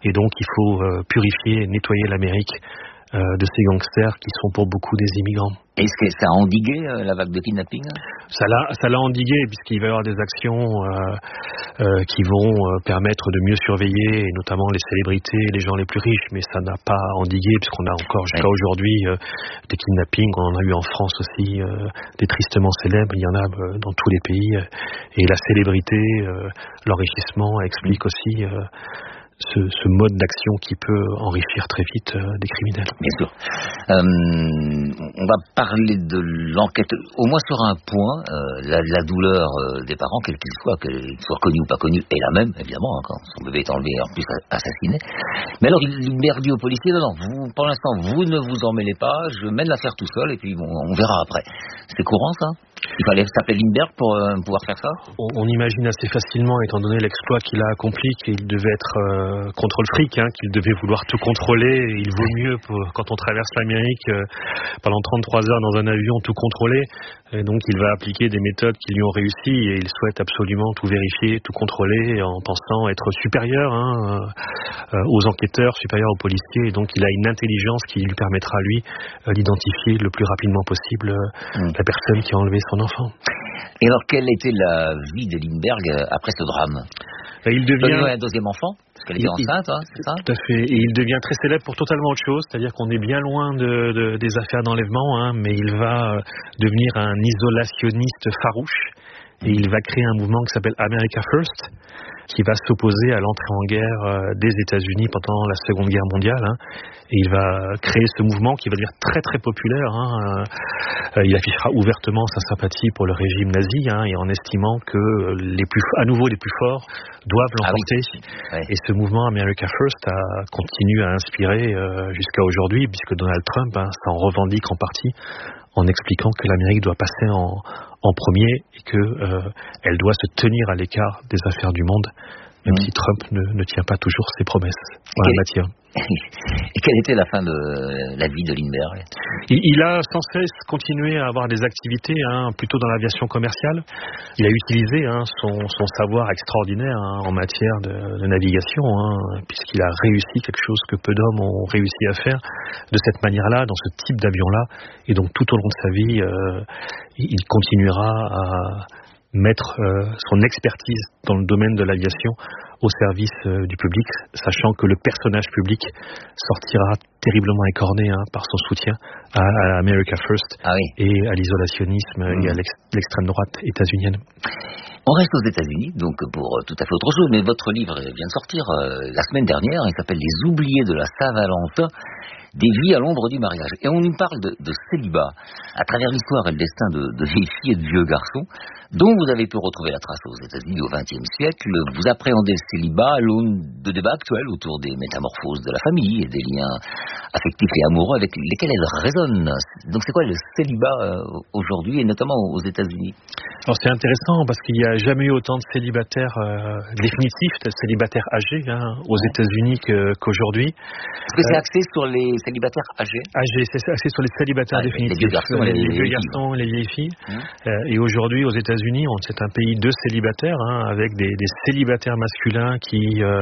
Et donc il faut purifier, nettoyer l'Amérique de ces gangsters qui sont pour beaucoup des immigrants. Est-ce que ça a endigué la vague de kidnapping? Ça l'a endigué puisqu'il va y avoir des actions qui vont permettre de mieux surveiller, et notamment les célébrités, les gens les plus riches, mais ça n'a pas endigué puisqu'on a encore jusqu'à aujourd'hui des kidnappings, on en a eu en France aussi, des tristement célèbres, il y en a dans tous les pays, et la célébrité, l'enrichissement explique aussi ce mode d'action qui peut enrichir très vite des criminels. Bien sûr. On va parler de l'enquête, au moins sur un point, la douleur des parents, quel qu'il soit, qu'ils soient connus ou pas connus, est la même, évidemment, quand son bébé est enlevé et en plus assassiné. Mais alors, Lindbergh dit aux policiers, non, vous, pour l'instant, vous ne vous en mêlez pas, je mène l'affaire tout seul et puis bon, on verra après. C'est courant, ça? Il fallait s'appeler Lindbergh pour pouvoir faire ça? On imagine assez facilement, étant donné l'exploit qu'il a accompli, qu'il devait être contrôle fric, qu'il devait vouloir tout contrôler. Et il vaut mieux, quand on traverse l'Amérique, pendant 33 heures dans un avion, tout contrôler. Et donc il va appliquer des méthodes qui lui ont réussi et il souhaite absolument tout vérifier, tout contrôler en pensant être supérieur aux enquêteurs, supérieur aux policiers. Et donc il a une intelligence qui lui permettra, lui, d'identifier le plus rapidement possible la personne qui a enlevé son enfant. Et alors, quelle était la vie de Lindbergh après ce drame? Il devient un deuxième enfant, parce qu'elle était enceinte, c'est ça? Tout à fait. Et il devient très célèbre pour totalement autre chose, c'est-à-dire qu'on est bien loin des affaires d'enlèvement, mais il va devenir un isolationniste farouche. Et il va créer un mouvement qui s'appelle America First, qui va s'opposer à l'entrée en guerre des États-Unis pendant la Seconde Guerre mondiale. Et il va créer ce mouvement qui va devenir très très populaire. Il affichera ouvertement sa sympathie pour le régime nazi, et en estimant que à nouveau les plus forts doivent l'emporter. Oui. Et ce mouvement America First continue à inspirer jusqu'à aujourd'hui, puisque Donald Trump s'en revendique en partie en expliquant que l'Amérique doit passer en premier et qu'elle doit se tenir à l'écart des affaires du monde, même si Trump ne tient pas toujours ses promesses en la matière. Et quelle était la fin de la vie de Lindbergh? Il a sans cesse continué à avoir des activités, plutôt dans l'aviation commerciale. Il a utilisé son savoir extraordinaire en matière de navigation, puisqu'il a réussi quelque chose que peu d'hommes ont réussi à faire de cette manière-là, dans ce type d'avion-là. Et donc tout au long de sa vie, il continuera à mettre son expertise dans le domaine de l'aviation au service du public, sachant que le personnage public sortira terriblement écorné par son soutien à America First et à l'isolationnisme et à l'extrême droite états-unienne. On reste aux États-Unis, donc pour tout à fait autre chose, mais votre livre vient de sortir la semaine dernière, il s'appelle Les oubliés de la Saint-Valentin, des vies à l'ombre du mariage. Et on nous parle de célibat, à travers l'histoire et le destin de vieilles filles et de vieux garçons, dont vous avez pu retrouver la trace aux États-Unis au XXe siècle. Vous appréhendez le célibat à l'aune de débats actuels autour des métamorphoses de la famille et des liens affectifs et amoureux avec lesquels elle résonne. Donc c'est quoi le célibat aujourd'hui, et notamment aux États-Unis? Alors c'est intéressant parce qu'il n'y a jamais eu autant de célibataires définitifs, de célibataires âgés aux États-Unis qu'aujourd'hui. Est-ce que c'est axé sur les célibataires âgés? C'est axé sur les célibataires définitifs, les vieux garçons et les vieux garçons et les vieilles filles. Et aujourd'hui aux États-Unis, c'est un pays de célibataires, avec des célibataires masculins qui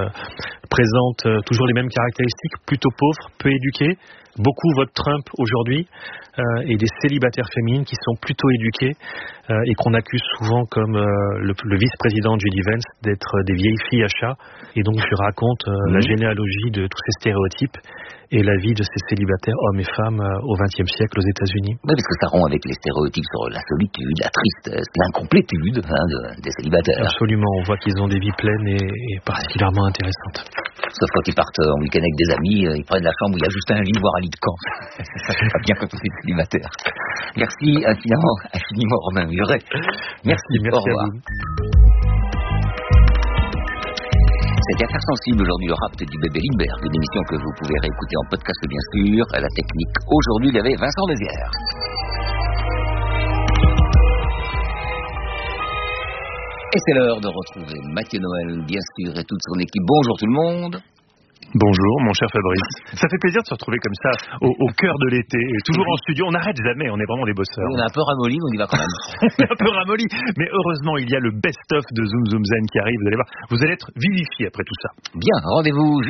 présentent toujours les mêmes caractéristiques, plutôt pauvres, peu éduqués. Beaucoup votent Trump aujourd'hui, et des célibataires féminines qui sont plutôt éduquées et qu'on accuse souvent comme le vice-président J.D. Vance d'être des vieilles filles à chat. Et donc je raconte la généalogie de tous ces stéréotypes et la vie de ces célibataires hommes et femmes au XXe siècle aux États-Unis. Oui, parce que ça rompt avec les stéréotypes sur la solitude, la tristesse, l'incomplétude des célibataires. Absolument, on voit qu'ils ont des vies pleines et particulièrement intéressantes. Sauf quand ils partent en week-end avec des amis, ils prennent la chambre où il y a juste un lit, voire un lit de camp. Ça fait pas bien quand on est célibataire. Merci infiniment Romain Muret. Merci, au revoir. C'était Affaires sensibles aujourd'hui, le rapt du bébé Lindbergh, une émission que vous pouvez réécouter en podcast bien sûr. À la technique aujourd'hui, il y avait Vincent Mézières. Et c'est l'heure de retrouver Mathieu Noël, bien sûr, et toute son équipe. Bonjour tout le monde. Bonjour, mon cher Fabrice. Ça fait plaisir de se retrouver comme ça, au cœur de l'été, toujours en studio. On n'arrête jamais, on est vraiment des bosseurs. On est un peu ramolli, mais on y va quand même. On est un peu ramolli, mais heureusement, il y a le best-of de Zoom Zoom Zen qui arrive. Vous allez voir, vous allez être vivifié après tout ça. Bien, rendez-vous